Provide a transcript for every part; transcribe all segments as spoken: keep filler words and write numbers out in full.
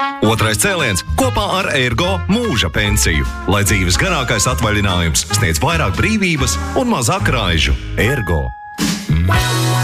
Otrais cēliens kopā ar Ergo mūža pensiju. Lai dzīves garākais atvaļinājums sniedz vairāk brīvības un mazāk raižu. Ergo. Mm.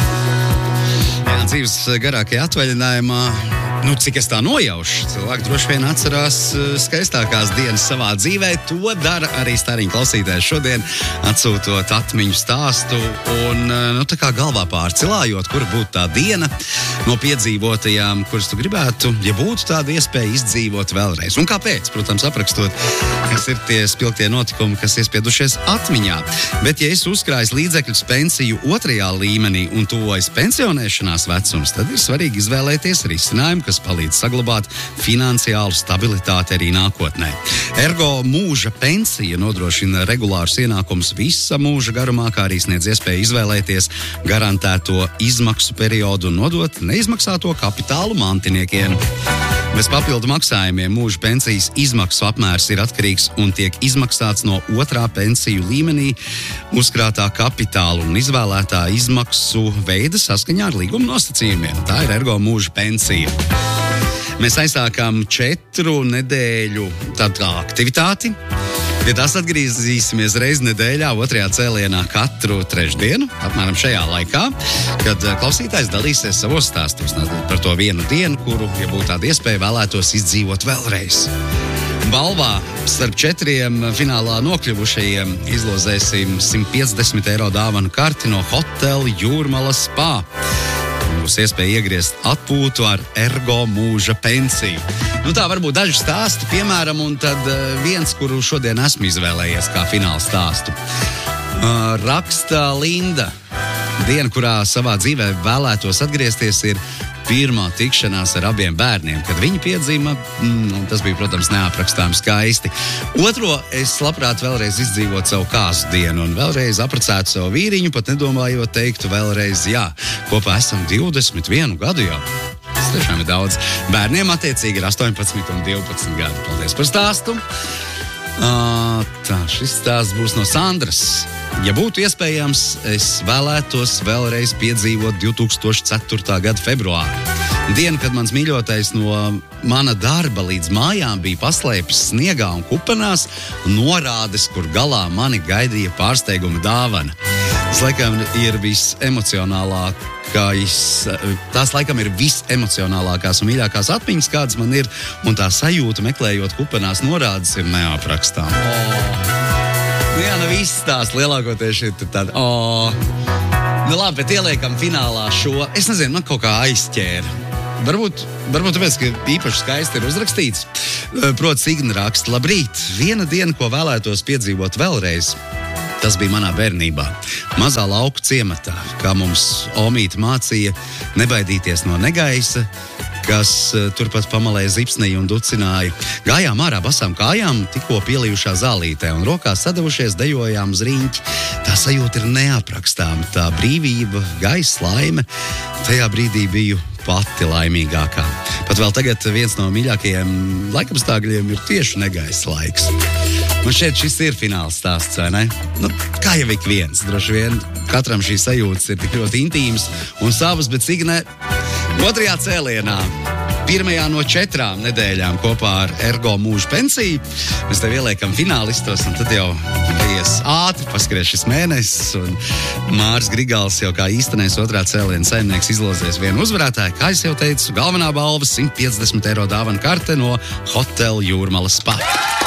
Jā, dzīves garākajā atvaļinājumā, nu, cik es tā nojaušu, cilvēki droši vien atcerās skaistākās dienas savā dzīvē. To dara arī stariņu klausītājs šodien, atsūtot atmiņu stāstu un, nu, tā kā galvā pārcilājot, kur būtu tā diena no piedzīvotajām, kuras tu gribētu, ja būtu tāda iespēja izdzīvot vēlreiz. Un kāpēc? Protams, aprakstot, kas ir tie spilgtie notikumi, kas iespiedušies atmiņā. Bet, ja es uzkrāju līdzekļus pensiju otrajā līmenī un tuvojas pensionēšanās vecums, tad ir svarīgi izvēlēties risinājumu, kas palīdz saglabāt finansiālu stabilitāti arī nākotnē. Ergo mūža pensija nodrošina regulārus ienākumus visa mūža garumā, kā arī sniedz iespēju izvēlēties garantēto izmaksu periodu un nodot neizmaksāto kapitālu mantiniekiem. Bez papildu maksājumiem mūža pensijas izmaksu apmērs ir atkarīgs un tiek izmaksāts no otrā pensiju līmenī uzkrātā kapitāla un izvēlētā izmaksu veida saskaņā ar līguma nosacījumiem. Tā ir Ergo mūža pensija. Mēs aizsākām četru nedēļu tādu aktivitāti. Pie tās atgriezīsimies reizi nedēļā, otrajā cēlienā katru trešdienu, apmēram šajā laikā, kad klausītājs dalīsies savos stāstos par to vienu dienu, kuru, ja būtu tāda iespēja, vēlētos izdzīvot vēlreiz. Balvā starp četriem finālā nokļuvušajiem izlozēsim simt piecdesmit eiro dāvanu karti no Hotel Jūrmala Spa. Būs iespēja iegriezt atpūtu ar Ergo mūža pensiju. Nu tā varbūt daži stāsti, piemēram, un tad viens, kuru šodien esmu izvēlējies kā fināla stāstu. Uh, raksta Linda. Diena, kurā savā dzīvē vēlētos atgriezties, ir pirmā tikšanās ar abiem bērniem, kad viņi piedzima, un tas bija, protams, neaprakstām skaisti. Otro, es labprāt vēlreiz izdzīvot savu kāzu dienu un vēlreiz apprecētu savu vīriņu, pat nedomājot teiktu vēlreiz jā. Kopā esam divdesmit vienu gadu jau. Tas tiešām ir daudz. Bērniem attiecīgi ir astoņpadsmit un divpadsmit gadi. Paldies par stāstu. Uh, tā, šis stāsts būs no Sandras. Ja būtu iespējams, es vēlētos vēlreiz piedzīvot divi tūkstoši ceturtā gada februāru. Dienu, kad mans mīļotais no mana darba līdz mājām bija paslēpis sniegā un kupenās norādes, kur galā mani gaidīja pārsteiguma dāvana. Tas laikam ir visemocionālākais, tās laikam ir visemocionālākās un mīļākās atmiņas, kādas man ir, un tā sajūta meklējot kupenās norādes ir neaprakstām. Oh. Nu jā, nu viss tās lielākoties šeit ir tāda, o, nu labi, bet ieliekam finālā šo, es nezinu, man kaut kā aizķēra. Varbūt, varbūt tāpēc, ka īpaši skaisti ir uzrakstīts. Proti, Signa raksta, labrīt, viena diena, ko vēlētos piedzīvot vēlreiz. Tas bija manā bērnībā. Mazā lauku ciematā, kā mums omīte mācīja nebaidīties no negaisa, kas turpat pamalēja zipsnī un ducināja. Gājām ārā basām kājām, tikko pielījušā zālītē un rokās sadavušies dejojām uz riņķi. Tā sajūta ir neaprakstām, tā brīvība, gaisa, laime. Tajā brīdī biju pati laimīgākā. Pat vēl tagad viens no mīļākajiem laikapstākļiem ir tieši negaisa laiks. Un šeit šis ir fināls stāsts, vai ne? Nu, kā jau ik viens, droši vien katram šīs sajūtas ir tik ļoti intīmas un savas, bet Signe otrajā cēlienā, pirmajā no četrām nedēļām kopā ar Ergo mūža pensiju, mēs tev ieliekam finālistos, un tad jau ies ātri paskries šis mēnesis, un Māris Grigals jau kā īstenais otrā cēliena saimnieks izlozēs vienu uzvarētāju. Kā es jau teicu, galvenā balva simt piecdesmit eiro dāvana karte no Hotel Jūrmala Spa.